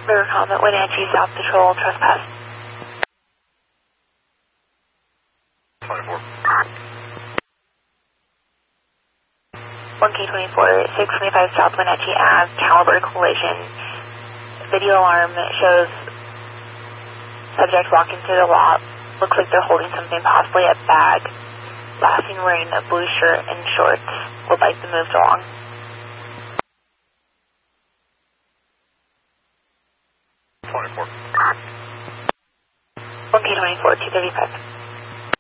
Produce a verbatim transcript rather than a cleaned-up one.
River Comet, Wenatchee, South Patrol, trespass. twenty-four. one K twenty-four, six twenty-five South Wenatchee Ave, caliber collision. Video alarm shows subject walking through the lot. Looks like they're holding something, possibly a bag. Last seen wearing a blue shirt and shorts. Would like them moved along. twenty-four. one K twenty-four, two thirty-five.